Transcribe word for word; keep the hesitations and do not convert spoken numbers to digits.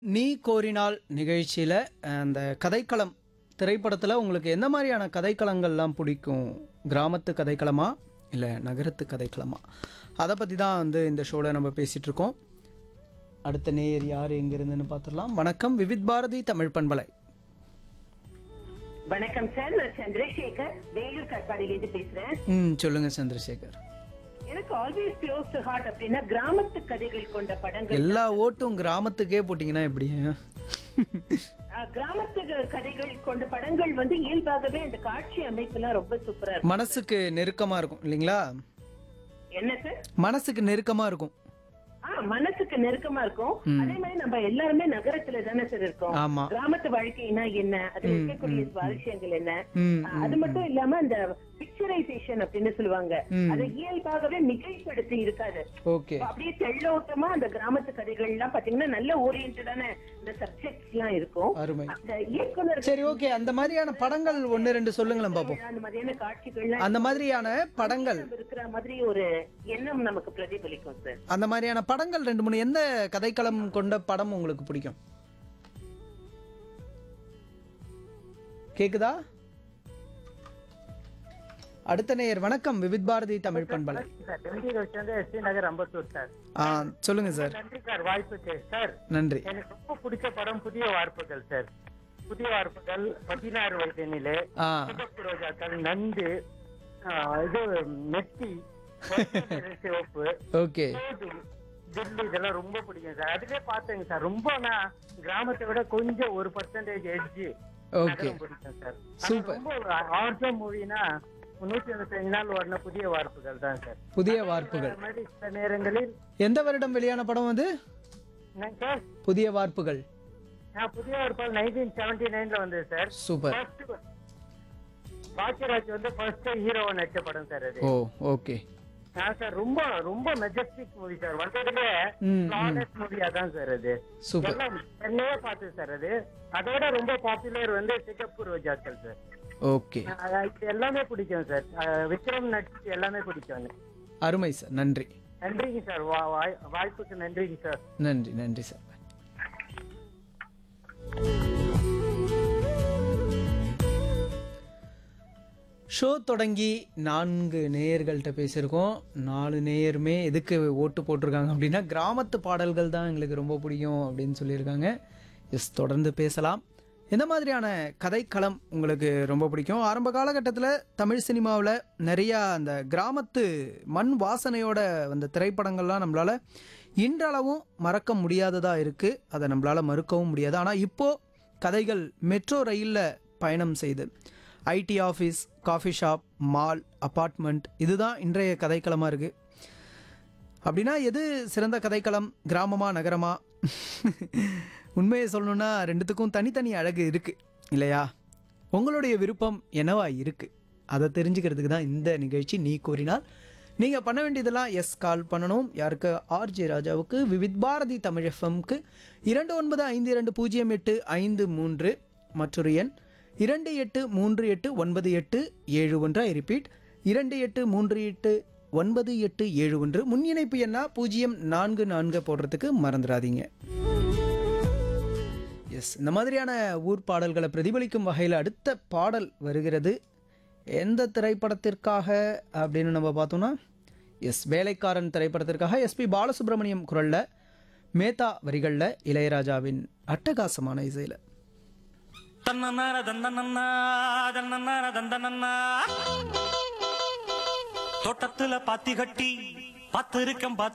நீ கோரினால் நிகழ்ச்சியில் அந்த கதைக்களம் திரைப்படத்தில் உங்களுக்கு எந்த மாதிரியான கதைக்களங்கள்லாம் பிடிக்கும்? கிராமத்து கதைக்களமா இல்லை நகரத்து கதைக்களமா? அதை பற்றி தான் வந்து இந்த ஷோவில் நம்ம பேசிகிட்டு இருக்கோம். அடுத்த நேயர் யார் எங்கிருந்துன்னு பார்த்துடலாம். வணக்கம், விவித் பாரதி தமிழ் பண்பலை. வணக்கம் சார், நான் சந்திரசேகர் வேலூர் கட்பாடியிலிருந்து பேசுறேன். ம் சொல்லுங்கள் சந்திரசேகர். எனக்கு ஆல்வேஸ் க்ளோஸ் டு ஹார்ட் அப்படின்னா கிராமத்து கதைகள் கொண்ட படங்கள். எல்லா ஓட்டும் கிராமத்துக்கே போட்டிங்கன்னா எப்படி? அஹ், கிராமத்து கதைகள் கொண்ட படங்கள் வந்து இயல்பாகவே அந்த காட்சி அமைப்புலாம் ரொம்ப சூப்பரா இருக்கும். மனசுக்கு நெருக்கமாக இருக்கும் இல்லைங்களா? என்ன சார்? மனசுக்கு நெருக்கமாக இருக்கும். ஆஹ் மனசுக்கு நெருக்கமா இருக்கும். அதே மாதிரி நம்ம எல்லாருமே நகரத்துல தானே சார் இருக்கோம். ஆமா. கிராமத்து வாழ்க்கைனா என்ன, அதுல இருக்கக்கூடிய சுவாரஸ்யங்கள் என்ன, ம், ஆஹ், அது மட்டும் இல்லாம அந்த பிக்சரைசேஷன் அப்படின்னு சொல்லுவாங்க, அது இயல்பாகவே மிகைப்படுத்தி இருக்காது. ஓகே. அப்படியே தெள்ளோட்டமா அந்த கிராமத்து கதைகள் எல்லாம் பாத்தீங்கன்னா நல்ல ஓரியன்டான இந்த சப்ஜெக்ட்ஸ் எல்லாம் இருக்கும். அருமை. அந்த இயக்குனர் சரி, ஓகே. அந்த மாதிரியான படங்கள் ஒன்று ரெண்டு சொல்லுங்களேன் பார்ப்போம். அந்த மாதிரியான காட்சிகள் அந்த மாதிரியான படங்கள் இருக்கிற மாதிரி ஒரு எண்ணம் நமக்கு பிரதிபலிக்கும் சார். அந்த மாதிரியான படங்கள் ரெண்டு மூணு எந்த கதைக்களம் கொண்ட படம் உங்களுக்கு பிடிக்கும்? கேக்குதா? அடுத்த நேயர் வணக்கம், விவித் பாரதி தமிழ் பண்பலை. சார் டெல்லி வந்து எஸ்டி நகர் அம்பத்தூர் சார். ஆ சொல்லுங்க சார். நன்றி சார் வாய்ப்புக்கு சார். நன்றி. எனக்கு ரொம்ப பிடிச்ச படம் புதிய வார்ப்புகள் சார். புதிய வார்ப்புகள், பதினாறு வயதினிலே, ஆ சிகப்பு ரோஜாக்கள், நண்டு, ஆ, இது மெட்டி, சிவப்பு, ஓகே. தூது, தில்லி, இதெல்லாம் ரொம்ப பிடிக்கும் சார். அதுவே பார்த்தேங்க சார். ரொம்ப நான் கிராமத்தை விட கொஞ்சம் ஒரு பர்சன்டேஜ் எட்ஜ் ஓகே, பிடிக்கும் சார். சூப்பர். ரொம்ப ஆர்ஜம் மூவினா நூற்றி எழுபத்தஞ்சு நாள் ஓடின புதிய வார்ப்புகள் தான் சார். புதிய வார்ப்புகள். அது மாதிரி சில நேரங்களில் எந்த வருடம் வெளியான படம் அது? நான் சார் புதிய வார்ப்புகள். நான் புதிய வார்ப்புகள் நைன்டீன் செவன்டி நைன்ல வந்தது சார். சூப்பர். First பாக்கியராஜ் வந்து ஃபர்ஸ்ட் ஹீரோவா நடிச்ச படம் சார் அது. ஓ ஓகே. நான் சார் ரொம்ப ரொம்ப மெஜஸ்டிக் மூவி சார். வந்ததுல ம், ஃபிளாலெஸ் மூவியா தான் சார் அது. சூப்பர். எல்லாம் சென்னையே பார்த்தது சார் அது. அதோட ரொம்ப பாப்புலர் வந்து சிகப்பு ரோஜாக்கள் சார். ஓகே, அஹ் இது எல்லாமே பிடிக்கும் சார். அஹ் விக்ரம் நடிச்சு எல்லாமே பிடிக்கும். அருமை சார். நன்றி. நன்றிங்க சார். வா- வாய்- வாய்ப்புக்கு நன்றிங்க சார். நன்றி நன்றி சார். ஷோ தொடங்கி நான்கு நேயர்கள்ட்ட பேசியிருக்கோம். நாலு நேயருமே எதுக்கு ஓட்டு போட்டிருக்காங்க அப்படின்னா கிராமத்து பாடல்கள் தான் எங்களுக்கு ரொம்ப பிடிக்கும் அப்படின்னு சொல்லியிருக்காங்க. எஸ், தொடர்ந்து பேசலாம். எந்த மாதிரியான கதைக்களம் உங்களுக்கு ரொம்ப பிடிக்கும்? ஆரம்ப காலகட்டத்தில் தமிழ் சினிமாவில் நிறையா அந்த கிராமத்து மண் வாசனையோட வந்த திரைப்படங்கள்லாம் நம்மளால் இன்றளவும் மறக்க முடியாததாக இருக்குது. அதை நம்மளால் மறுக்கவும் முடியாது. ஆனால் இப்போது கதைகள் மெட்ரோ ரயிலில் பயணம் செய்து ID office, coffee shop, mall, apartment, இதுதான் இன்றைய கதைக்களமாக இருக்குது. அப்படின்னா எது சிறந்த கதைக்களம்? கிராமமா நகரமா? உண்மையை சொல்லணுன்னா ரெண்டுத்துக்கும் தனித்தனி அழகு இருக்குது இல்லையா? உங்களுடைய விருப்பம் என்னவா இருக்குது அதை தெரிஞ்சுக்கிறதுக்கு தான் இந்த நிகழ்ச்சி நீ கூறினால். நீங்கள் பண்ண வேண்டியதெல்லாம் எஸ் கால் பண்ணணும். யாருக்கு? ஆர்ஜே ராஜாவுக்கு, விவித் பாரதி தமிழ் எஃப்எம்க்கு இரண்டு ஒன்பது ஐந்து இரண்டு பூஜ்ஜியம் எட்டு ஐந்து மூன்று, மற்றொரு எண் இரண்டு எட்டு மூன்று எட்டு ஒன்பது எட்டு ஏழு ஒன்று. ஐ ரிப்பீட், இரண்டு எட்டு மூன்று எட்டு ஒன்பது எட்டு ஏழு ஒன்று. முன் இணைப்பு எண்ணா பூஜ்ஜியம் நான்கு நான்கு போடுறதுக்கு மறந்துடாதீங்க. எஸ், இந்த மாதிரியான ஊர் பாடல்களை பிரதிபலிக்கும் வகையில் அடுத்த பாடல் வருகிறது. எந்த திரைப்படத்திற்காக அப்படின்னு நம்ம பார்த்தோம்னா, எஸ் வேலைக்காரன் திரைப்படத்திற்காக எஸ்பி பாலசுப்ரமணியம் குரலில், மேத்தா வரிகளில், இளையராஜாவின் அட்டகாசமான இசையில். தன்னன்னார தந்தனன்னா தன்னன்னார தந்தனன்னா தோட்டத்துல பாத்தி கட்டி பார்த்திருக்கம்